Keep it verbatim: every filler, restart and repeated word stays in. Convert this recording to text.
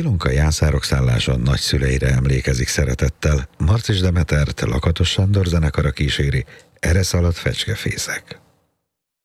Ilonka Jászárok szálláson nagyszüleire emlékezik szeretettel. Marcis Demetert Lakatos Sándor zenekara kíséri, Erre szaladt fecskefészek.